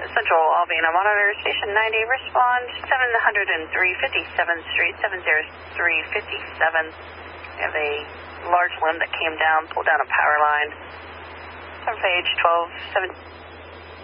Central Alvina Monitor, Station 90, respond 703 57th Street, 70357. We have a large limb that came down, pulled down a power line. From page 12, 7.